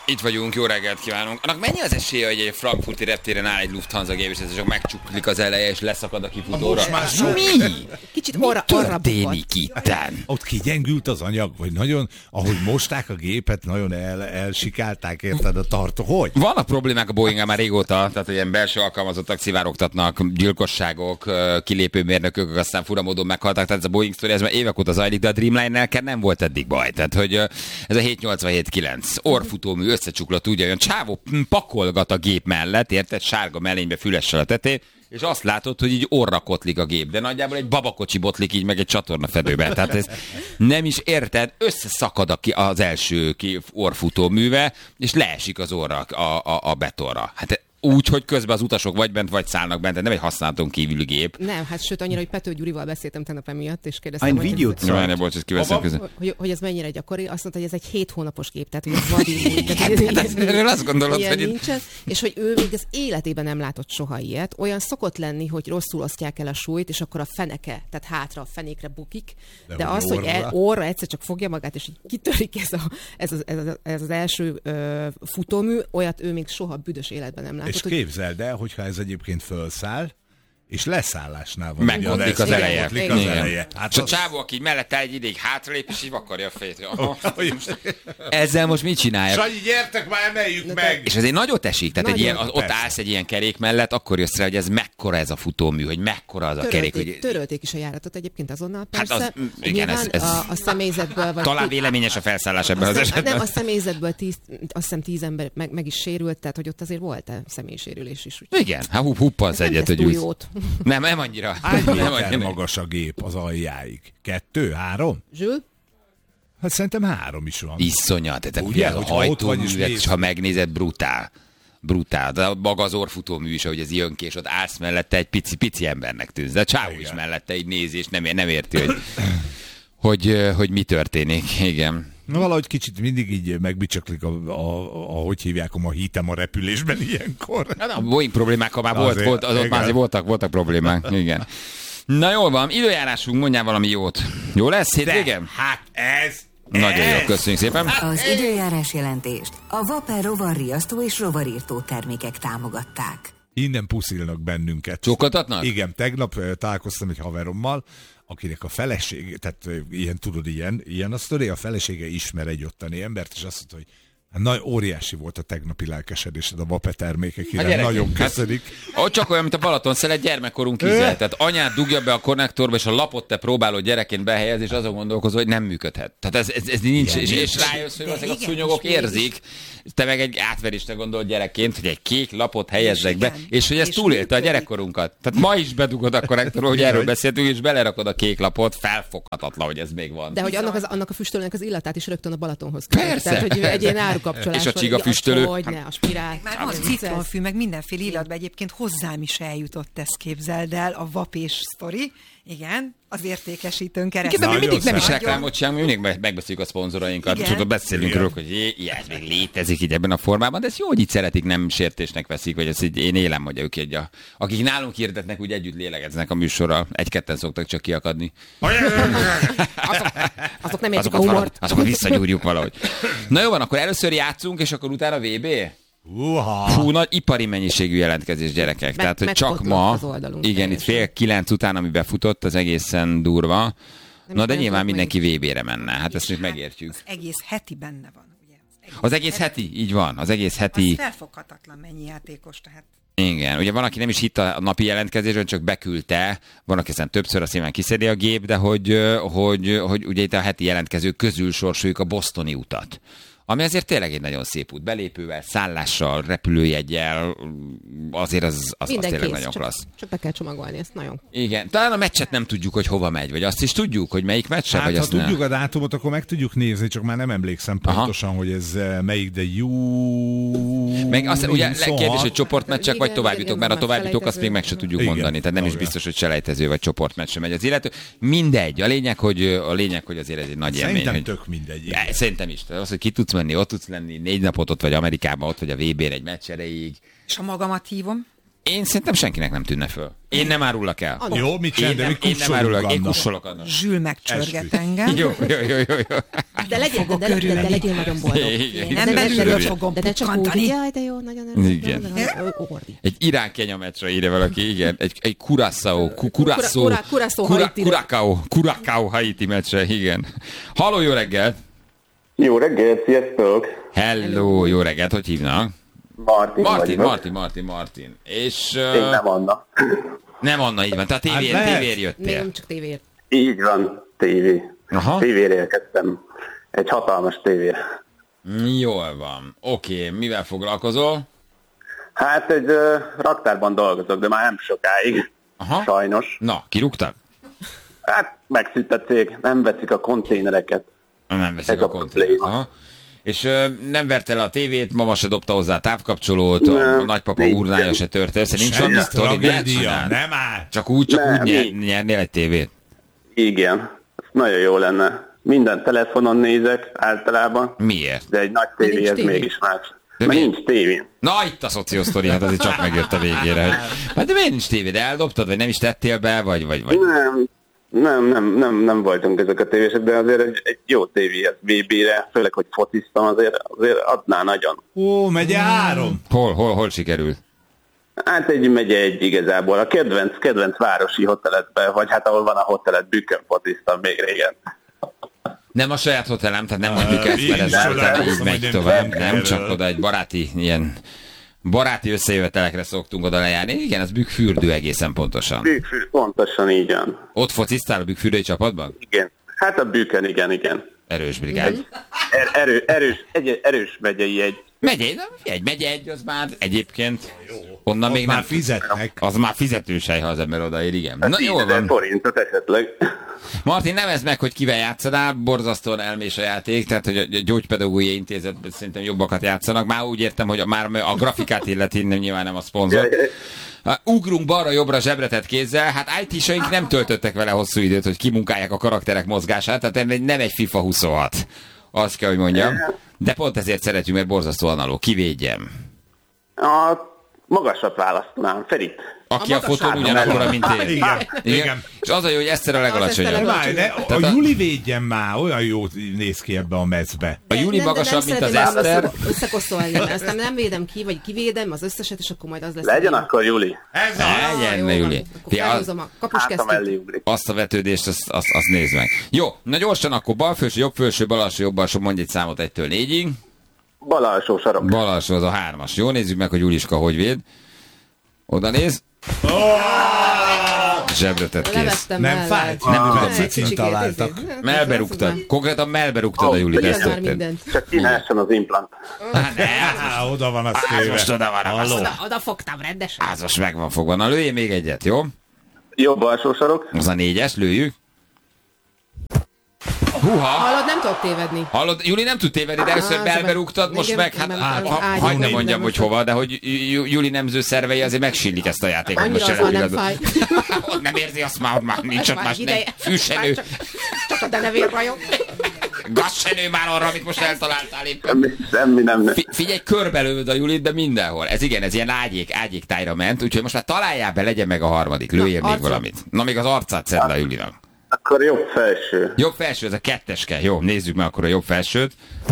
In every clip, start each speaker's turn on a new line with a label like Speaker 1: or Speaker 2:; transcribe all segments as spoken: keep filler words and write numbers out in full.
Speaker 1: Itt vagyunk, jó reggelt kívánunk. Annak mennyi az esélye, hogy egy frankfurti reptéren áll egy Lufthansa gép, és ez csak megcsuklik az eleje, és leszakad a kifutóra? Mi?
Speaker 2: Kicsit
Speaker 1: Mi
Speaker 2: orra,
Speaker 1: történik itten?
Speaker 3: Ott kigyengült az anyag, vagy nagyon, ahogy mosták a gépet, nagyon el, elsikálták, érted a tartó. Hogy?
Speaker 1: Vannak problémák a Boeing-el már régóta, tehát ilyen belső alkalmazottak szivárogtatnak, gyilkosságok, kilépőmérnökök, aztán furamódon meghaltak, tehát ez a Boeing sztori, ez már évek óta zajlik, de a Dreamliner-kel nem volt eddig baj. Tehát, hogy ez a hét nyolcvanhét kilenc orrfutómű összecsuklott, ugye, olyan csávó pakolgat a gép mellett, érted, sárga mellénybe fülessel a tetején, és azt látod, hogy így orra kotlik a gép, de nagyjából egy babakocsi botlik így meg egy csatornafedőbe. Tehát ez nem is érted, összeszakad az első orrfutóműve, és leesik az orra a, a, a betonra. Hát úgy, hogy közben az utasok vagy bent, vagy szállnak bent, nem egy használaton kívüli gép.
Speaker 2: Nem, hát sőt, annyira, hogy Pető Gyurival beszéltem tegnap emiatt, és kérdeztem,
Speaker 4: Ein
Speaker 2: hogy,
Speaker 4: videót
Speaker 2: ez,
Speaker 1: Jó, bocs, ezt kiveszem közben.
Speaker 2: hogy, hogy ez mennyire gyakori. Azt mondta, hogy ez egy hét hónapos gép, tehát hogy ez vadi.
Speaker 1: Erről azt gondolod,
Speaker 2: ilyen
Speaker 1: hogy itt...
Speaker 2: nincsen, és hogy ő még az életében nem látott soha ilyet. Olyan szokott lenni, hogy rosszul osztják el a súlyt, és akkor a feneke, tehát hátra a fenékre bukik. De, de az, hogy el, orra egyszer csak fogja magát, és így kitörik ez, a, ez, az, ez, az, ez az első ö, futómű, olyat ő még soha büdös életben nem látott.
Speaker 3: És képzeld el, hogyha ez egyébként fölszáll, és leszállásnál van.
Speaker 1: Megkotlik az eleje.
Speaker 3: Megkotlik az eleje. Hát
Speaker 1: és a
Speaker 3: az...
Speaker 1: csávó, aki mellette egy ideig hátralép, és így vakarja a fejét. Ezzel most mit csinálja?
Speaker 3: Sanyi, gyertek már, emeljük
Speaker 2: de
Speaker 3: meg!
Speaker 1: És ez egy nagyot esik, tehát egy ilyen, az, ott
Speaker 3: persze.
Speaker 1: állsz egy ilyen kerék mellett, akkor jössz rá, hogy ez mekkora ez a futómű, hogy mekkora az a kerék.
Speaker 2: Törölték,
Speaker 1: Hogy...
Speaker 2: törölték is a járatot egyébként azonnal, persze.
Speaker 1: Hát az, igen, ez, ez
Speaker 2: a, a személyzetből... Vagy
Speaker 1: talán véleményes a felszállás ebben
Speaker 2: a
Speaker 1: az
Speaker 2: szem,
Speaker 1: esetben.
Speaker 2: Nem, a személyzetből tíz, azt hiszem tíz ember meg, meg is sérült, tehát hogy ott azért volt személysérülés is. Úgy.
Speaker 1: Igen, hát hupp, huppalsz egyet, hogy ülsz. Nem, nem annyira.
Speaker 3: Hány
Speaker 1: Nem
Speaker 3: méter
Speaker 1: annyira.
Speaker 3: magas a gép az aljáig? Kettő? Három?
Speaker 2: Zsül?
Speaker 3: Hát szerintem három is van.
Speaker 1: Iszonyat, tehát
Speaker 3: Ugye,
Speaker 1: ugye, a
Speaker 3: hogyha ott vagy és
Speaker 1: hajtóművet,
Speaker 3: nézd.
Speaker 1: ha megnézed, brutál. Brutál. De maga az orrfutómű is, ahogy ez jön ki, és ott állsz mellette, egy pici-pici embernek tűnsz. De a csávó is mellette így nézi, és nem, nem érti, hogy, hogy, hogy mi történik. Igen.
Speaker 3: Na, valahogy kicsit mindig így megbicsaklik, a, a, a, hogy hívják, a hitem a repülésben ilyenkor.
Speaker 1: A Boeing problémák, ha már volt,
Speaker 3: Azért,
Speaker 1: volt, azok már azért voltak, voltak problémák. Igen. Na jól van, időjárásunk, mondjál valami jót. Jó lesz hétvégén?
Speaker 3: Hát ez...
Speaker 1: Nagyon
Speaker 3: ez.
Speaker 1: jó, köszönjük szépen.
Speaker 5: Az időjárás jelentést a Vaper rovarriasztó és rovarírtó termékek támogatták.
Speaker 3: Innen puszilnak bennünket.
Speaker 1: Csókoltatnak?
Speaker 3: Igen, tegnap uh, találkoztam egy haverommal, akinek a felesége, tehát uh, ilyen, tudod, ilyen, ilyen a sztori, a felesége ismer egy ottani embert, és azt mondta, hogy nagy óriási volt a tegnapi lelkesedésed a Vape termékek iránt. Nagyon köszönik.
Speaker 1: Hát, ott csak olyan, mint a Balaton-szelet gyermekkorunk íze. Tehát anyád dugja be a konnektorba, és a lapot te próbálod gyerekként behelyezni, és azon gondolkozol, hogy nem működhet. Tehát ez, ez, ez nincs, és, és rájössz, hogy ezek a szúnyogok érzik. Te meg egy átverésre gondolod gyerekként, hogy egy kék lapot helyezzek be, és hogy ez
Speaker 5: és
Speaker 1: túlélte a
Speaker 5: működik.
Speaker 1: gyerekkorunkat. Tehát ma is bedugod a konnektorba, hogy erről beszéltünk, és belerakod a kék lapot, felfoghatatlan, hogy ez még van.
Speaker 2: De hogy annak, az, annak a füstölőnek az illatát is rögtön a Balatonhoz
Speaker 1: Persze.
Speaker 2: Tehát, hogy egy ilyen árukapcsolás.
Speaker 1: És a csiga füstölő?
Speaker 2: Hogy ne, a spirál.
Speaker 6: Már van citronfű, meg mindenféle illatban egyébként hozzám is eljutott, ezt képzeld el, a vapés sztori. Igen, az értékesítőn keresztül.
Speaker 1: Igen, de mi mindig nem is
Speaker 6: Nagyon-
Speaker 1: reklámot csinálunk, mi mindig megbeszéljük a szponzorainkat,
Speaker 6: Igen.
Speaker 1: csak beszélünk róla, hogy jé, ilyen ez még létezik így ebben a formában, de ezt jó, hogy így szeretik, nem sértésnek veszik, vagy ezt így én élem, hogy ők egy a, akik nálunk hirdetnek, úgy együtt lélegeznek a műsorral, egy-ketten szoktak csak kiakadni.
Speaker 2: Azok, azok nem értik a
Speaker 1: Azokat,
Speaker 2: humort.
Speaker 1: valahogy, azokat visszagyúrjuk valahogy. Na jó van, akkor először játszunk, és akkor utána vé bé?
Speaker 3: Uha.
Speaker 1: Fú, nagy ipari mennyiségű jelentkezés, gyerekek. Tehát, hogy csak ma,
Speaker 2: az oldalunk
Speaker 1: igen, itt
Speaker 2: teljesen.
Speaker 1: fél kilenc után, ami befutott, az egészen durva.
Speaker 2: Nem
Speaker 1: Na, de
Speaker 2: tudom,
Speaker 1: nyilván
Speaker 2: hogy
Speaker 1: mindenki vé bére menne. Hát ezt még megértjük.
Speaker 6: Az egész heti benne van, ugye?
Speaker 1: Az egész heti, így van, az egész
Speaker 6: Az
Speaker 1: heti.
Speaker 6: felfoghatatlan mennyi játékos, tehát
Speaker 1: Igen, ugye van, aki nem is hitt a napi jelentkezésön, csak beküldte, van, aki aztán többször azt nyilván kiszedi a gép, de hogy, hogy, hogy ugye itt a heti jelentkezők közül sorsoljuk a bostoni utat. Ami azért tényleg egy nagyon szép út. Belépővel, szállással, repülőjeggyel, azért az, az, az tényleg
Speaker 2: kész,
Speaker 1: nagyon
Speaker 2: csak,
Speaker 1: klassz.
Speaker 2: csak be kell csomagolni, ezt nagyon.
Speaker 1: Igen, talán a meccset nem tudjuk, hogy hova megy, vagy azt is tudjuk, hogy melyik meccse,
Speaker 3: Hát,
Speaker 1: vagy
Speaker 3: ha
Speaker 1: azt
Speaker 3: tudjuk
Speaker 1: nem.
Speaker 3: a dátumot, akkor meg tudjuk nézni, csak már nem emlékszem
Speaker 1: Aha.
Speaker 3: pontosan, hogy ez eh, melyik, de jú...
Speaker 1: Meg azt ugye
Speaker 3: huszonhat.
Speaker 1: kérdés, hogy csoportmeccsek, vagy
Speaker 2: Igen,
Speaker 1: továbbítók,
Speaker 2: igen,
Speaker 1: mert a
Speaker 2: már
Speaker 1: továbbítók azt még meg se tudjuk
Speaker 3: Igen.
Speaker 1: mondani, tehát nem is
Speaker 3: Igen.
Speaker 1: biztos, hogy selejtező vagy csoportmeccs sem megy az illető. Mindegy, a lényeg, hogy, a lényeg, hogy azért ez egy nagy élmény.
Speaker 3: Szerintem
Speaker 1: Hogy...
Speaker 3: tök mindegy.
Speaker 1: Ja, szerintem is. Tehát az, hogy ki tudsz menni, ott tudsz lenni, négy napot ott vagy Amerikában, ott vagy a vé bén egy meccs erejéig.
Speaker 6: és ha magamat hívom,
Speaker 1: Én szerintem senkinek nem tűnne föl. Én nem árulok el.
Speaker 3: Annak. Jó, mit
Speaker 1: Én
Speaker 3: sem, de
Speaker 1: nem,
Speaker 3: mi
Speaker 1: én nem árulok,
Speaker 3: kussolunk
Speaker 1: én
Speaker 3: annak.
Speaker 1: kussolok annak.
Speaker 6: Zsül megcsörget engem.
Speaker 1: Jó, jó, jó, jó, jó.
Speaker 2: De legyél, de, de, de, de, de legyél nagyon boldog.
Speaker 1: Igen.
Speaker 2: Én
Speaker 6: Nem
Speaker 2: de-
Speaker 6: belülről
Speaker 2: de-
Speaker 6: fogom
Speaker 2: De ne csak úgy,
Speaker 6: pukkantani.
Speaker 2: jaj, de jó, nagyon örülök.
Speaker 1: Igen.
Speaker 2: nagyon örülök, ordít.
Speaker 1: Egy Irán-Kenya meccsre írja valaki, igen. Egy, egy Curaçao, Cu- Curaçao,
Speaker 2: Cura- Curaçao,
Speaker 1: Cura-
Speaker 2: Haitira.
Speaker 1: Curacao, Curacao, Haiti meccsre, igen. Halló, jó reggelt!
Speaker 4: Jó reggelt, sziasztok!
Speaker 1: Hello, jó reggelt, hogy hívnak?
Speaker 4: Martin,
Speaker 1: Martin,
Speaker 4: vagyok.
Speaker 1: Martin, Martin, Martin. És
Speaker 4: Én
Speaker 1: uh,
Speaker 4: nem Anna.
Speaker 1: nem Anna, így van. Tehát
Speaker 3: Hát
Speaker 1: tévér,
Speaker 3: lehet.
Speaker 1: tévér
Speaker 2: Még
Speaker 1: jöttél.
Speaker 2: nem csak tévéért.
Speaker 4: Így van, tévé.
Speaker 1: Aha.
Speaker 4: Tévére érkeztem. Egy hatalmas tévére.
Speaker 1: Jól van. Oké, mivel foglalkozol?
Speaker 4: Hát egy uh, raktárban dolgozok, de már nem sokáig.
Speaker 1: Aha.
Speaker 4: Sajnos.
Speaker 1: Na, kirúgtak?
Speaker 4: Hát megszűnt a cég, nem veszik a konténereket.
Speaker 1: Nem veszik
Speaker 4: Ez
Speaker 1: a
Speaker 4: a
Speaker 1: konténert.
Speaker 4: probléma.
Speaker 1: Aha. És ö, nem verte le a tévét, mama se dobta hozzá a távkapcsolót, a
Speaker 4: Nem,
Speaker 1: nagypapa
Speaker 4: nincs.
Speaker 1: urnája se tört össze, nincs
Speaker 3: Semmi
Speaker 1: valami sztori, ne
Speaker 3: tragédia,
Speaker 1: csináld.
Speaker 3: nem áll.
Speaker 1: Csak úgy, csak
Speaker 4: Nem,
Speaker 1: úgy nyer,
Speaker 4: nincs.
Speaker 1: nyernél egy tévét.
Speaker 4: Igen, ez nagyon jó lenne. Minden telefonon nézek általában,
Speaker 1: Miért?
Speaker 4: de egy nagy
Speaker 2: nincs
Speaker 4: tévéhez
Speaker 2: tévé.
Speaker 4: mégis más.
Speaker 1: De
Speaker 4: Mert
Speaker 1: mi?
Speaker 4: nincs tévé.
Speaker 1: Na, itt a szociosztori, hát azért csak megjött a végére. Hogy... Hát de miért nincs tévéd? Eldobtad, vagy nem is tettél be, vagy... vagy, vagy...
Speaker 4: Nem, nem, nem, nem, nem voltunk ezek a tévések, de azért egy, egy jó tévé, ez vé bé-re, főleg, hogy fociztam, azért, azért adná nagyon.
Speaker 3: Ó, megy áron.
Speaker 1: Hol, hol, hol sikerült?
Speaker 4: Hát egy megye egy igazából. A kedvenc, kedvenc városi hoteletben, vagy hát ahol van a hotelet, Bükkön fociztam még régen.
Speaker 1: Nem a saját hotelem, tehát nem mondjuk ezt, mert ez
Speaker 3: Én is
Speaker 1: utána így
Speaker 3: csodálkozom,
Speaker 1: megy
Speaker 3: hogy
Speaker 1: tovább.
Speaker 3: nem
Speaker 1: Nem,
Speaker 3: erről.
Speaker 1: csak oda egy baráti, ilyen baráti összejövetelekre szoktunk oda lejárni. Igen, az Bükkfürdő egészen pontosan.
Speaker 4: Bükkfű, pontosan így van.
Speaker 1: Ott fociztál a Bükkfürdői csapatban?
Speaker 4: Igen. Hát a Bükkön, igen, igen.
Speaker 1: Erős brigád.
Speaker 4: Er, erő, erős, egy, erős megyei egy.
Speaker 1: Megye, egy megye egy, az már egyébként onnan
Speaker 3: Ott
Speaker 1: még
Speaker 3: már
Speaker 1: nem...
Speaker 3: fizetnek.
Speaker 1: Az már fizetős hely, ha az ember odaér, igen.
Speaker 4: Hát
Speaker 1: Na jól
Speaker 4: tízezer
Speaker 1: van.
Speaker 4: forintot esetleg.
Speaker 1: Martin, nevezd meg, hogy kivel játszanál, borzasztóan elmés a játék, tehát hogy a gyógypedagógiai intézetben szerintem jobbakat játszanak. Már úgy értem, hogy már a grafikát illeti, nem nyilván nem a szponzor. Uh, ugrunk balra-jobbra zsebretett kézzel, hát í té-saink nem töltöttek vele hosszú időt, hogy kimunkálják a karakterek mozgását, tehát nem egy FIFA huszonhat. Azt kell, hogy mondjam. De pont ezért szeretjük, mert borzasztó analóg. Kivédjem.
Speaker 4: A magasat választanám, Ferit.
Speaker 1: Aki a, a fotón ugyanakkora, mint én.
Speaker 3: Igen, igen.
Speaker 1: És az a jó, hogy Eszter a legalacsonyabb.
Speaker 3: Várj, ne, a Juli védjen már, olyan jó néz ki ebbe a mezbe.
Speaker 1: A Juli
Speaker 2: Nem, de
Speaker 1: magasabb,
Speaker 2: nem
Speaker 1: mint az
Speaker 2: szeretném
Speaker 1: Eszter.
Speaker 2: össze- Összekoszolni, aztán nem védem ki, vagy kivédem az összeset, és akkor majd az lesz.
Speaker 4: Legyen
Speaker 2: a-
Speaker 4: akkor Juli.
Speaker 3: Ez
Speaker 2: Ah,
Speaker 1: Legyen,
Speaker 2: jó
Speaker 1: ne,
Speaker 2: van.
Speaker 1: Juli.
Speaker 2: Akkor
Speaker 1: Fia,
Speaker 2: felhúzom a kapus
Speaker 4: Hátam mellé
Speaker 2: kezdőt.
Speaker 4: ugrik.
Speaker 1: azt a vetődést, azt, azt, azt nézd meg. Jó, na gyorsan akkor bal felső, jobb felső, bal alsó, jobb alsó, mondj egy számot egytől négyig.
Speaker 4: Bal alsó sarok.
Speaker 1: Bal alsó az a hármas. Jó, nézzük meg, hogy Juliska hogy véd. Oda néz. Zsebretett kész.
Speaker 2: Levettem
Speaker 3: Nem
Speaker 2: mellett.
Speaker 3: fájt?
Speaker 1: Nem tudom,
Speaker 2: Egy
Speaker 3: cicin
Speaker 2: kicsikét,
Speaker 3: találtak.
Speaker 2: ezért.
Speaker 1: Melbe rúgtad. Konkrétan melbe rúgtad a Julit,
Speaker 2: Tudja
Speaker 1: ezt
Speaker 2: már
Speaker 1: történt.
Speaker 2: mindent.
Speaker 4: Csak kinessen az implant.
Speaker 1: Hát ne,
Speaker 3: Á, oda van az
Speaker 1: az most
Speaker 3: téve.
Speaker 1: oda van.
Speaker 3: Halló?
Speaker 2: Oda, oda fogtam rendesen.
Speaker 1: Az most meg van fogva. Na lőjél még egyet, jó?
Speaker 4: Jobb alsó sarok.
Speaker 1: Az a négyes, lőjük. Húha!
Speaker 2: Hallod, nem tudok tévedni.
Speaker 1: Hallod, Juli nem tud tévedni, de először
Speaker 2: Ah,
Speaker 1: belbe
Speaker 2: szóval-
Speaker 1: rúgtad, most
Speaker 2: igen,
Speaker 1: meg, hát
Speaker 2: nem-
Speaker 1: á,
Speaker 2: nem-
Speaker 1: ha-
Speaker 2: ágy-
Speaker 1: hagyd ne
Speaker 2: ágy-
Speaker 1: mondjam,
Speaker 2: nem-
Speaker 1: hogy hova, de hogy Ju- Juli nemző szervei azért megsírlik ezt a játékot.
Speaker 2: Annyira
Speaker 1: most
Speaker 2: az már nem
Speaker 1: jelenleg.
Speaker 2: fáj.
Speaker 1: Ott nem érzi azt már, már nincs ott
Speaker 2: Már
Speaker 1: más, nem.
Speaker 2: ideje.
Speaker 1: Fűsenő,
Speaker 2: Már Csak, csak a denevér rajong.
Speaker 1: gassenő már arra, amit most eltaláltál éppen.
Speaker 4: Semmi, semmi nem. nem.
Speaker 1: Fi- Figyelj, körbelőd a Julit, de mindenhol. Ez igen, ez ilyen ágyék, ágyék tájra ment, úgyhogy most már találjál be, legyen meg a harmadik. Lőjél még
Speaker 2: arcon.
Speaker 1: valamit. Na, még az arcát szedd le a Julinak.
Speaker 4: Akkor jobb felső.
Speaker 1: Jobb felső, ez a ketteske. Jó, nézzük meg akkor a jobb felsőt.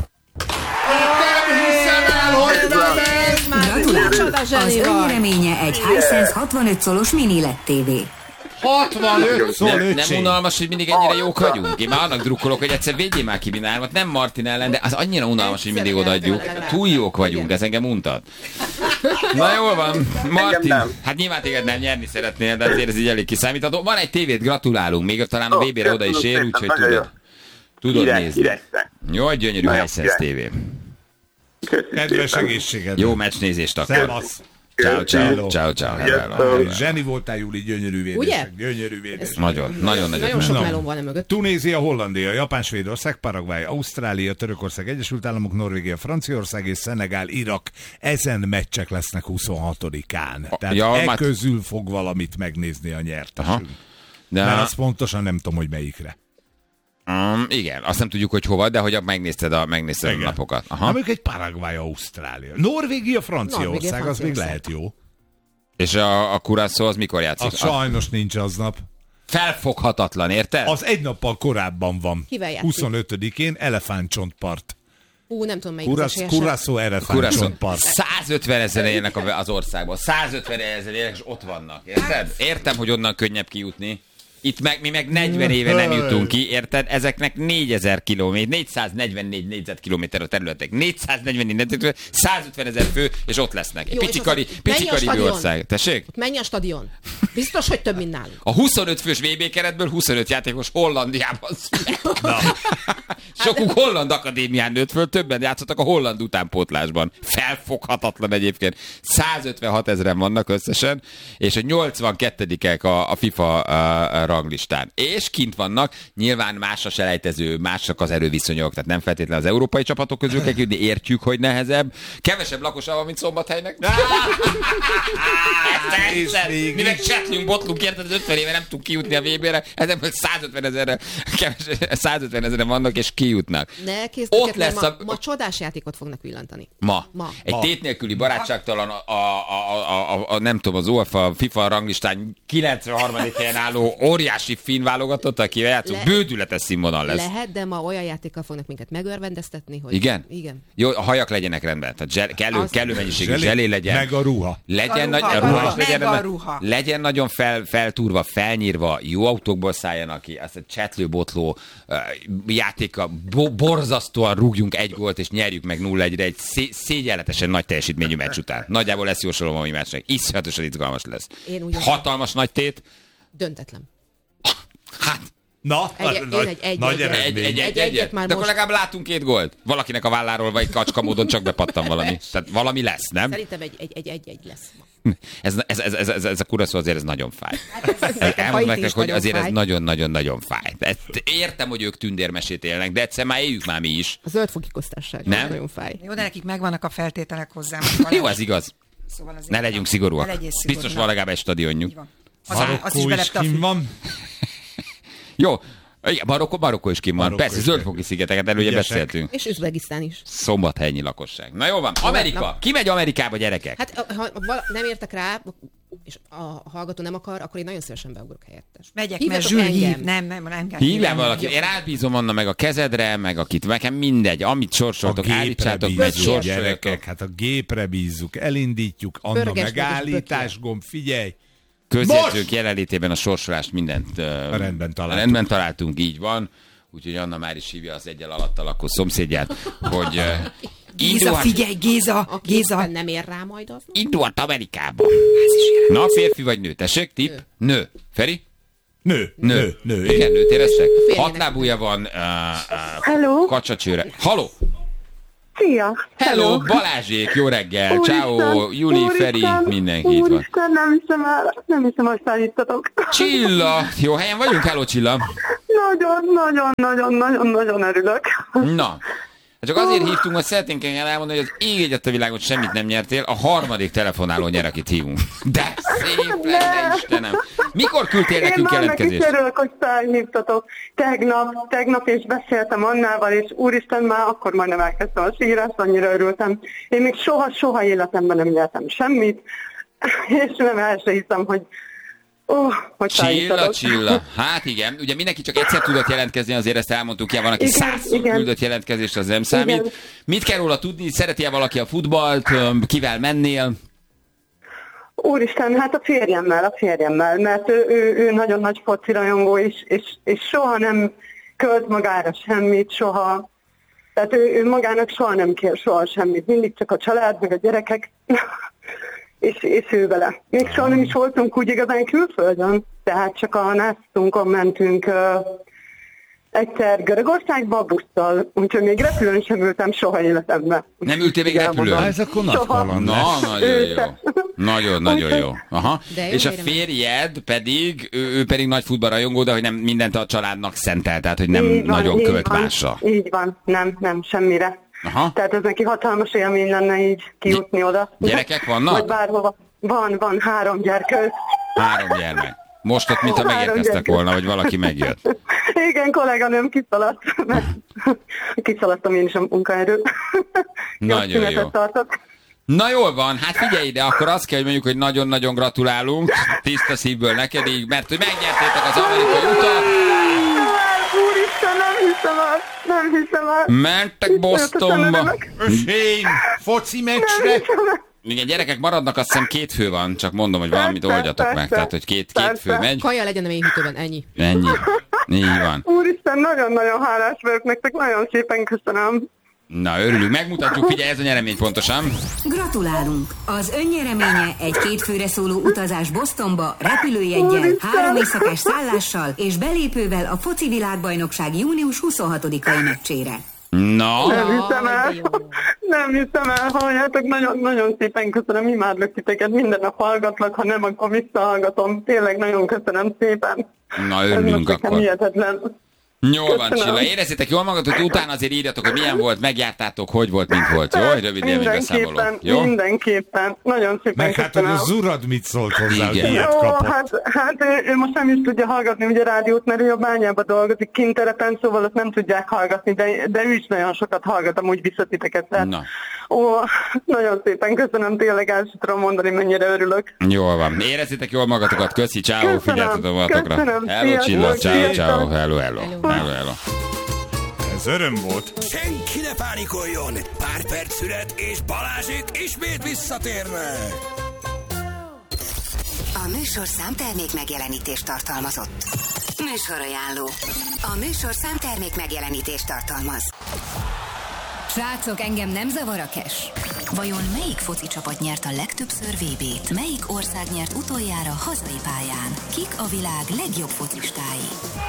Speaker 2: Ez már
Speaker 5: Gratulálunk!
Speaker 2: micsoda
Speaker 5: Az
Speaker 2: zseni vagy.
Speaker 5: önnyereménye egy Hisense hatvanöt szolos mini el é dé tévé.
Speaker 3: hatvanöt szól,
Speaker 1: Nem, nem
Speaker 3: öcsém.
Speaker 1: unalmas, hogy mindig ennyire jók vagyunk? Én már annak drukkolok, hogy egyszer védjél már ki Binármat, nem Martin ellen, de az annyira unalmas, hogy mindig odaadjuk. Túl jók vagyunk, ez engem untat. Na jól van, Martin,
Speaker 4: nem.
Speaker 1: hát nyilván téged nem nyerni szeretnél, de azért ez így elég kiszámítható. Van egy tévét, gratulálunk, még talán a
Speaker 4: Ó,
Speaker 1: vé bé-re oda is
Speaker 4: köszönöm
Speaker 1: ér,
Speaker 4: szépen,
Speaker 1: úgyhogy
Speaker 4: nagyon
Speaker 1: tudod, tudod
Speaker 4: Király,
Speaker 1: nézni.
Speaker 4: királyság.
Speaker 1: Jó, egy gyönyörű
Speaker 4: Nagyon
Speaker 1: Hisense
Speaker 4: király.
Speaker 1: tévé.
Speaker 4: Köszi
Speaker 3: Kedves
Speaker 4: szépen.
Speaker 3: egészséged.
Speaker 1: Jó meccsnézést akkor.
Speaker 3: Szevasz.
Speaker 1: Ciao, ciao,
Speaker 3: Hello.
Speaker 1: ciao, ciao.
Speaker 4: Sziasztok.
Speaker 1: Hello.
Speaker 3: Zseni voltál, Juli, gyönyörű védések.
Speaker 2: Ugye?
Speaker 3: Gyönyörű védések.
Speaker 1: Nagyon, nagyon nagyon.
Speaker 2: Nagyon sok
Speaker 3: Na.
Speaker 2: melón van e mögött.
Speaker 3: Tunézia, Hollandia, Japán, Svédország, Paraguay, Ausztrália, Törökország, Egyesült Államok, Norvégia, Franciaország és Szenegál, Irak. Ezen meccsek lesznek huszonhatodikán. Tehát
Speaker 1: ja,
Speaker 3: e
Speaker 1: már-
Speaker 3: közül fog valamit megnézni a nyertesünk.
Speaker 1: Aha. De,
Speaker 3: Mert azt pontosan nem tudom, hogy melyikre.
Speaker 1: um, igen, azt nem tudjuk, hogy hova, de hogy megnézted a, megnézted a napokat.
Speaker 3: Ha
Speaker 1: Aha.
Speaker 3: mondjuk egy Paraguay, Ausztrália. Norvégia, Franciaország,
Speaker 2: Norvégia,
Speaker 3: az még
Speaker 2: Franciaország.
Speaker 3: lehet jó.
Speaker 1: És a, a Curaçao az mikor játszik?
Speaker 3: Az sajnos nincs aznap.
Speaker 1: Felfoghatatlan, érted?
Speaker 3: Az egy nappal korábban van.
Speaker 2: Kivel játszik?
Speaker 3: huszonötödikén Elefántcsontpart.
Speaker 2: Ú, nem tudom, melyik az
Speaker 3: Curaçao Elefántcsontpart.
Speaker 1: százötven ezer élnek az országban. százötven ezer élnek, és ott vannak. Érted? Értem, hogy onnan könnyebb kijutni. Itt meg, mi meg negyven éve nem jutunk ki, érted? Ezeknek négyezer kilométer, négyszáznegyvennégy négyzetkilométer a területek. négyszáznegyvennégy négyzetkilométer, százötven ezer fő, és ott lesznek. Egy picikari, picikari ország. Tessék?
Speaker 2: Ott menj a stadion. Biztos, hogy több, mint nálunk.
Speaker 1: A huszonöt fős vé bé keretből huszonöt játékos Hollandiában született. Sokuk holland akadémián nőtt föl, többen játszottak a holland utánpótlásban. Felfoghatatlan egyébként. százötvenhat ezeren vannak összesen, és a nyolcvankettedikek a, a FIFA a, a ranglistán. És kint vannak, nyilván más a selejtező, másak az erőviszonyok, tehát nem feltétlenül az európai csapatok közül kell kijutni, értjük, hogy nehezebb. Kevesebb lakosa van, mint Szombathelynek. Mi meg csetlünk, botlunk, érted, az ötven éve nem tudunk kijutni a vé bére, ezenből százötven ezerre, százötven ezeren vannak, és kijutnak.
Speaker 2: Ne készíteket,
Speaker 1: lesz
Speaker 2: ma,
Speaker 1: a...
Speaker 2: ma csodás játékot fognak villantani.
Speaker 1: Ma.
Speaker 2: ma.
Speaker 1: Egy
Speaker 3: ma.
Speaker 1: tét nélküli barátságtalan a, a, a, a, a, a nem tudom, az UEFA FIFA ranglistán kilencvenharmadik helyen álló óriási finn válogatott, akivel játszunk, Le... bődületes színvonal lesz.
Speaker 2: Lehet, de ma olyan játékkal fognak minket megörvendeztetni, hogy...
Speaker 1: Igen?
Speaker 2: Igen.
Speaker 1: Jó, a hajak legyenek rendben. Tehát zsel, kellő, kellő mennyiségű zselé, zselé legyen.
Speaker 3: Meg a ruha.
Speaker 1: Legyen,
Speaker 6: a ruha,
Speaker 1: nagy, a ruha, legyen,
Speaker 6: a ruha.
Speaker 1: legyen nagyon fel, feltúrva, felnyírva, jó autókból szálljanak ki, azt a csetlőbotló uh, játéka, bo- borzasztóan rúgjunk egy gólt, és nyerjük meg nulla egyre egy szé- szégyenletesen nagy teljesítményű meccs után. Nagyjából lesz jósolom a mai meccsnek. Iszonyatosan izgalmas lesz. Hatalmas nagy tét.
Speaker 2: Döntetlen.
Speaker 1: Hát,
Speaker 3: Na,
Speaker 2: egy,
Speaker 3: nagy,
Speaker 2: egy, egy,
Speaker 3: nagy
Speaker 2: egy,
Speaker 3: eredmény.
Speaker 1: egy, egy, egy,
Speaker 2: egyet
Speaker 1: egyet.
Speaker 2: már
Speaker 1: De akkor
Speaker 2: most-
Speaker 1: legalább látunk két gólt. Valakinek a válláról, vagy kacska módon csak bepattan valami. Tehát valami lesz, nem?
Speaker 2: Szerintem egy, egy, egy, egy, egy lesz ma.
Speaker 1: Ez, ez, ez, ez, ez, ez a Curaçao azért ez nagyon fáj.
Speaker 2: Nekem
Speaker 1: Elmondom
Speaker 2: Haiti
Speaker 1: nektek,
Speaker 2: is
Speaker 1: hogy
Speaker 2: nagyon
Speaker 1: azért
Speaker 2: fáj.
Speaker 1: ez nagyon-nagyon-nagyon fáj. Ezt értem, hogy ők tündérmesét élnek, de egyszer már éljük már mi is.
Speaker 2: A zöldfoki köztársaság
Speaker 1: Nem?
Speaker 2: nagyon fáj.
Speaker 6: Jó, de nekik megvannak a feltételek hozzá.
Speaker 1: Jó, ez igaz.
Speaker 6: Szóval azért
Speaker 1: Ne legyünk szigorúak.
Speaker 6: Ne legyél szigorú.
Speaker 1: Biztos van legalább egy stadionjuk.
Speaker 6: Így van. Az, az is
Speaker 3: Marokkó is
Speaker 6: belepte a
Speaker 3: kim
Speaker 6: fű.
Speaker 3: van.
Speaker 1: Jó. Igen, Marokkó, Marokkó is kim van.
Speaker 3: Marokkó
Speaker 1: Persze,
Speaker 3: is
Speaker 1: zöldfoki szigeteket, erről ugye
Speaker 3: Ügyesek.
Speaker 1: beszéltünk.
Speaker 2: És Üzbegisztán is.
Speaker 1: Szombathelyi lakosság. Na jó van, Amerika.
Speaker 2: Na.
Speaker 1: Ki megy Amerikába, gyerekek?
Speaker 2: Hát ha vala, nem értek rá, és a hallgató nem akar, akkor én nagyon szívesen beugrok helyettes.
Speaker 6: Megyek,
Speaker 2: Hívjatok
Speaker 6: mert Zsül
Speaker 2: engem.
Speaker 6: hív. Nem, nem, nem kell.
Speaker 1: Hívjál
Speaker 6: hívni.
Speaker 1: valaki, én rábízom Anna meg a kezedre, meg akit, nekem mindegy, amit
Speaker 3: A
Speaker 1: sorsoltok,
Speaker 3: gépre
Speaker 1: állítsátok meg,
Speaker 3: bízzuk,
Speaker 1: sorsoljatok.
Speaker 3: gyerekek, hát a gépre bízzuk, elindítjuk, Anna
Speaker 2: Pörgesd meg, és
Speaker 3: megállítás
Speaker 2: bökje.
Speaker 3: gomb, figyelj!
Speaker 1: Közjegyzők
Speaker 3: Most!
Speaker 1: jelenlétében a sorsolást mindent uh,
Speaker 3: Rendben találtunk.
Speaker 1: rendben találtunk, így van. Úgyhogy Anna már is hívja az egyel alatt lakó szomszédját, hogy uh,
Speaker 6: Géza,
Speaker 1: indulhat,
Speaker 6: figyelj, Géza,
Speaker 2: Aki
Speaker 6: Géza.
Speaker 2: éppen nem ér rá majd az.
Speaker 1: indulhat Amerikába. Na, férfi vagy nő? Tessék, tipp? Nő. nő. Feri?
Speaker 3: Nő,
Speaker 1: Nő.
Speaker 3: nő, nő.
Speaker 1: Igen,
Speaker 3: Igen.
Speaker 1: nőt éreztek?
Speaker 2: Férjének.
Speaker 1: Hat lábúja van, uh, uh,
Speaker 7: Hello.
Speaker 1: kacsacsőre. Haló!
Speaker 7: Szia!
Speaker 1: Hello, Balázsék, jó reggel, ciao, Juli, Feri, mindenki itt van.
Speaker 7: Úristen, nem hiszem el, nem hiszem, hogy felhívtatok.
Speaker 1: Csilla, jó helyen vagyunk, hello Csilla.
Speaker 7: Nagyon, nagyon, nagyon, nagyon, nagyon örülök.
Speaker 1: Na, csak azért hívtunk, hogy szeretnénk elmondani, hogy az ég egyet a világon semmit nem nyertél, a harmadik telefonáló nyer, akit hívunk. De szép lenne, Istenem. Mikor küldtél
Speaker 7: Én
Speaker 1: nekünk
Speaker 7: már meg is
Speaker 1: jelentkezést?
Speaker 7: örülök, hogy felhívtatok. Tegnap, tegnap is beszéltem Annával, és úristen, már akkor majdnem elkezdtem a sírást, annyira örültem. Én még soha, soha életemben nem nyertem semmit, és nem el se hiszem, hogy Oh, hogy
Speaker 1: Csilla,
Speaker 7: felhívtatok.
Speaker 1: Csilla. Hát igen, ugye mindenki csak egyszer tudott jelentkezni, azért ezt elmondtuk, ja, van, aki
Speaker 7: Igen,
Speaker 1: százszor
Speaker 7: igen.
Speaker 1: küldött jelentkezést, az nem számít.
Speaker 7: Igen.
Speaker 1: Mit kell róla tudni? Szereti-e valaki a futballt? Öm, Kivel mennél?
Speaker 7: Úristen, hát a férjemmel, a férjemmel, mert ő, ő, ő nagyon nagy foci rajongó is, és, és soha nem költ magára semmit, soha. Tehát ő, ő magának soha nem kér soha semmit, mindig csak a család, meg a gyerekek, és, és ő vele. Még soha nem is voltunk úgy igazán külföldön, tehát csak a násztunkon mentünk uh, egyszer Görögországba busszal, úgyhogy még repülőn sem ültem soha életemben.
Speaker 1: Nem ültél még
Speaker 7: Elmondom.
Speaker 1: repülőn?
Speaker 3: Ez akkor nagy
Speaker 7: Soha.
Speaker 3: kaland
Speaker 1: Na,
Speaker 3: lesz.
Speaker 1: nagyon jó.
Speaker 7: Őte.
Speaker 1: Nagyon, nagyon jó. Aha.
Speaker 2: De jó,
Speaker 1: És a
Speaker 2: miért
Speaker 1: férjed pedig, ő, ő pedig nagy futballrajongó, de hogy nem mindent a családnak szentel, tehát hogy nem
Speaker 7: Így van,
Speaker 1: nagyon
Speaker 7: így
Speaker 1: költ
Speaker 7: van,
Speaker 1: másra.
Speaker 7: Így van, nem, nem, semmire.
Speaker 1: Aha.
Speaker 7: Tehát ez neki hatalmas élmény lenne így kijutni oda.
Speaker 1: Gyerekek vannak?
Speaker 7: Vagy bárhova. Van, van, három gyerkőt.
Speaker 1: Három gyermek. Most ott mintha
Speaker 7: Három
Speaker 1: megérkeztek
Speaker 7: gyermek.
Speaker 1: volna, vagy valaki megjött.
Speaker 7: Igen, kolléganőm kiszaladt, mert kiszaladtam én is a munkaerő.
Speaker 1: Nagyon
Speaker 7: Gyors szünetet
Speaker 1: jó.
Speaker 7: tartok.
Speaker 1: Na jól van, hát figyelj ide, akkor azt kell, hogy mondjuk, hogy nagyon-nagyon gratulálunk, tiszta szívből neked, mert hogy megnyertétek az amerikai utat.
Speaker 7: Úristen, nem hiszem el, nem hiszem el.
Speaker 1: Mentek Bostonba.
Speaker 3: Ösém, foci meccsre.
Speaker 1: Igen, gyerekek maradnak, azt hiszem két fő van, csak mondom, hogy valamit oldjatok meg. Tehát, hogy két, két fő megy.
Speaker 2: Kaja legyen a mélyhűtőben, ennyi.
Speaker 1: Ennyi. Így van.
Speaker 7: Úristen, nagyon-nagyon hálás vagyok nektek, nagyon szépen köszönöm.
Speaker 1: Na, örülünk, megmutatjuk, figyelj, ez a nyeremény pontosan.
Speaker 5: Gratulálunk! Az önnyereménye egy két főre szóló utazás Bostonba, repülőjeggyel, három éjszakás szállással és belépővel a foci világbajnokság június huszonhatodikai meccsére.
Speaker 1: Na.
Speaker 7: Nem hiszem el, nem hiszem el, halljátok, nagyon, nagyon szépen köszönöm, imádlak titeket, minden nap hallgatlak, ha nem, akkor visszahallgatom, tényleg nagyon köszönöm szépen.
Speaker 1: Na, örülünk
Speaker 7: ez
Speaker 1: akkor.
Speaker 7: Hihetetlen.
Speaker 1: Jól van, Csilla, érezzétek jól magatok, hogy utána azért írjatok, hogy milyen volt, megjártátok, hogy volt, mint volt. Jó, hogy rövid élménybeszámoló. Jó?
Speaker 7: Mindenképpen, nagyon szépen
Speaker 3: meg
Speaker 7: köszönöm.
Speaker 3: hát, hogy az urad mit szólt hozzá, hogy ilyet
Speaker 7: Ó,
Speaker 3: kapott.
Speaker 7: hát, hát ő, ő most nem is tudja hallgatni ugye rádiót, mert ő a bányába dolgozik kinterepen, szóval azt nem tudják hallgatni, de, de ő is nagyon sokat hallgat, amúgy visszatiteket.
Speaker 1: Na.
Speaker 7: Ó, nagyon szépen köszönöm, tényleg el sem tudom mondani, mennyire örülök.
Speaker 1: Jól van. Érezzétek jól magatokat, köszi, ciao, figyeltetek magatokra.
Speaker 7: Köszönöm,
Speaker 1: Hello, Csilla, ciao,
Speaker 7: sziasztok.
Speaker 1: ciao, hello, hello, hello, hello.
Speaker 3: Ez öröm volt.
Speaker 8: Senki ne pánikoljon! Pár perc szület, és Balázsék ismét visszatérnek!
Speaker 5: A műsorszám termék megjelenítést tartalmazott. Műsorajánló. A műsorszám termék megjelenítést tartalmaz. Srácok, engem nem zavar a cash. Vajon melyik foci csapat nyert a legtöbbször vé bét? Melyik ország nyert utoljára hazai pályán? Kik a világ legjobb focistái?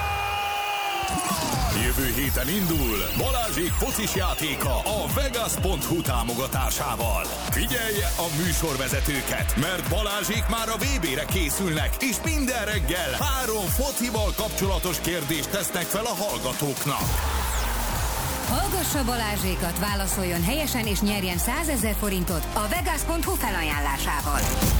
Speaker 8: Jövő héten indul Balázsék focis játéka a Vegas pont hu támogatásával. Figyelje a műsorvezetőket, mert Balázsék már a vé bére készülnek, és minden reggel három focival kapcsolatos kérdést tesznek fel a hallgatóknak.
Speaker 5: Hallgassa Balázsékat, válaszoljon helyesen és nyerjen százezer forintot a Vegas pont hu felajánlásával.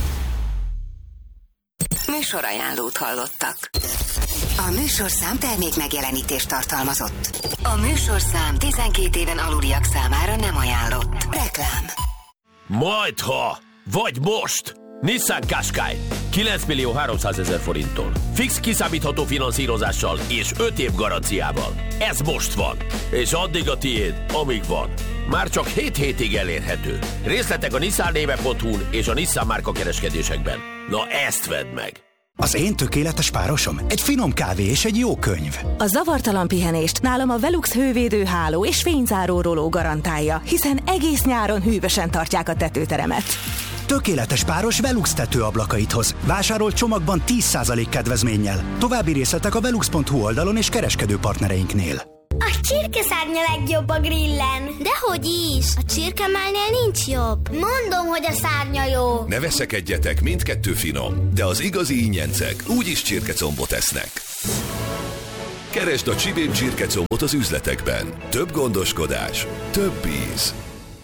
Speaker 5: Műsorajánlót hallottak. A műsorszám termék megjelenítést tartalmazott. A műsorszám tizenkét éven aluliak számára nem ajánlott. Reklám.
Speaker 9: Majdha, vagy most! Nissan Qashqai kilenc millió háromszázezer forinttól. Fix kiszámítható finanszírozással és öt év garanciával. Ez most van. És addig a tiéd, amíg van. Már csak hét hétig elérhető. Részletek a nissan néve pont hu-n és a Nissan márka kereskedésekben. Na ezt vedd meg!
Speaker 10: Az én tökéletes párosom egy finom kávé és egy jó könyv.
Speaker 11: A zavartalan pihenést nálam a Velux hővédő háló és fényzáró roló garantálja, hiszen egész nyáron hűvösen tartják a tetőteremet.
Speaker 10: Tökéletes páros Velux tetőablakait hoz. Vásárolt csomagban tíz százalék kedvezménnyel. További részletek a velux pont hu oldalon és kereskedő partnereinknél.
Speaker 12: A csirkeszárnya legjobb a grillen. Dehogy is, a csirkemálnél nincs jobb. Mondom, hogy a szárnya jó.
Speaker 8: Ne veszekedjetek, mindkettő finom, de az igazi ingyencek úgyis csirkecombot esznek. Keresd a Csibén csirkecombot az üzletekben. Több gondoskodás, több íz.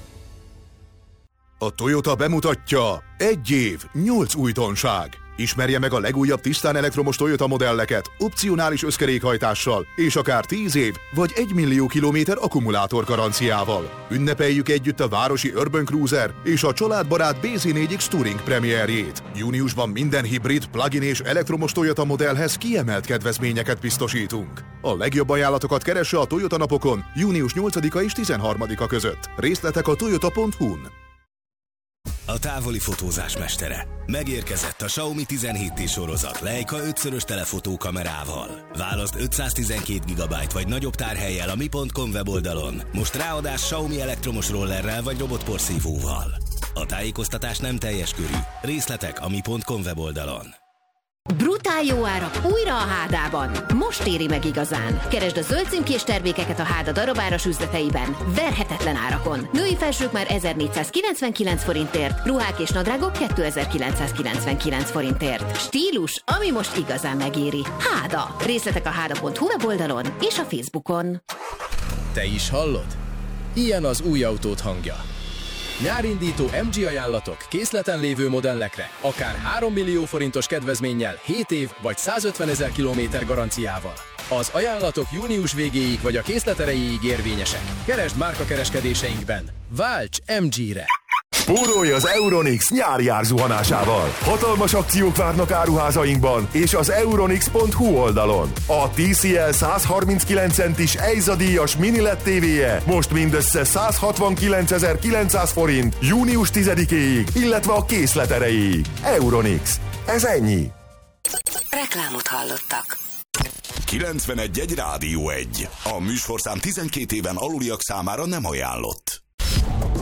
Speaker 13: A Toyota bemutatja egy év, nyolc újdonság. Ismerje meg a legújabb tisztán elektromos Toyota modelleket, opcionális összkerékhajtással, és akár tíz év vagy egy millió kilométer akkumulátor garanciával. Ünnepeljük együtt a városi Urban Cruiser és a családbarát bé zé négy X Touring premierjét. Júniusban minden hibrid, plug-in és elektromos Toyota modellhez kiemelt kedvezményeket biztosítunk. A legjobb ajánlatokat keresse a Toyota napokon június nyolcadika és tizenharmadika között. Részletek a toyota pont hu-n.
Speaker 8: A távoli fotózás mestere. Megérkezett a Xiaomi tizenhét té sorozat Leica ötszörös telefotó kamerával. Válaszd ötszáztizenkét gigabyte vagy nagyobb tárhellyel a mi pont com weboldalon. Most ráadás Xiaomi elektromos rollerrel vagy robotporszívóval. A tájékoztatás nem teljes körű. Részletek a mi pont com weboldalon.
Speaker 14: Brutál jó árak újra a Hádában. Most éri meg igazán. Keresd a zöld címkés termékeket a Háda darabáras üzleteiben. Verhetetlen árakon. Női felsők már ezernégyszázkilencvenkilenc forintért, ruhák és nadrágok kétezer-kilencszázkilencvenkilenc forintért. Stílus, ami most igazán megéri. Háda. Részletek a háda pont hu weboldalon és a Facebookon.
Speaker 15: Te is hallod? Ilyen az új autót hangja. Nyárindító em gé ajánlatok készleten lévő modellekre, akár három millió forintos kedvezménnyel, hét év vagy százötvenezer kilométer garanciával. Az ajánlatok június végéig vagy a készlet erejéig érvényesek. Keresd márkakereskedéseinkben. Válts em gére!
Speaker 16: Spórolj az Euronix nyári árzuhanásával. Hatalmas akciók várnak áruházainkban és az euronix pont hu oldalon. A té cé el száz harminckilenc centis Eiza díjas mini el é dé tévéje most mindössze száz hatvankilencezer-kilencszáz forint június tizedikéig, illetve a készlet erejéig. Euronix. Ez ennyi.
Speaker 5: Reklámot hallottak.
Speaker 8: kilencvenegy egy Rádió egy. A műsorszám tizenkét éven aluliak számára nem ajánlott.